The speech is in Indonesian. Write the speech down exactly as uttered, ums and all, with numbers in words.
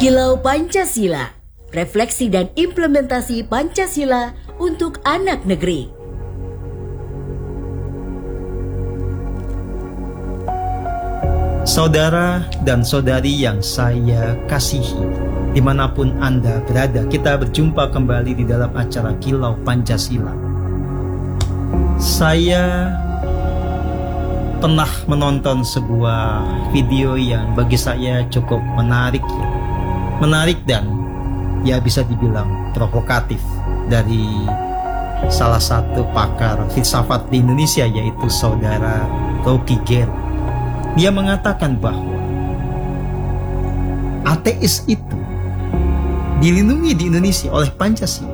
Kilau Pancasila, refleksi dan implementasi Pancasila untuk anak negeri. Saudara dan saudari yang saya kasihi, dimanapun Anda berada, kita berjumpa kembali di dalam acara Kilau Pancasila. Saya pernah menonton sebuah video yang bagi saya cukup menarik Menarik dan ya bisa dibilang provokatif, dari salah satu pakar filsafat di Indonesia, yaitu saudara Rocky Gerung. Dia mengatakan bahwa ateis itu dilindungi di Indonesia oleh Pancasila,